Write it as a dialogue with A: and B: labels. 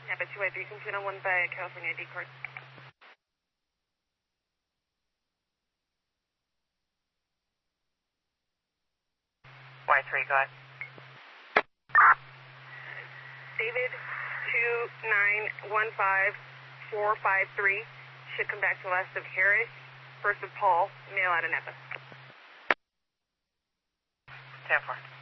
A: Napa 283, complete on 1 by California ID card.
B: Y3, go ahead.
A: David 2915453 should come back to the last of Harris, first of Paul, mail out of Napa.
B: 10-4.